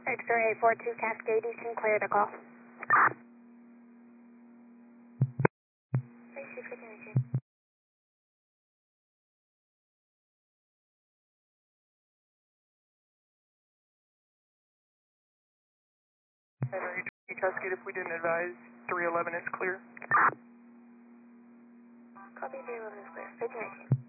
X-ray 842 Cascade Eastern, clear the call. Cascade, if we didn't advise, 311 is clear. Copy 311 is clear. 1518.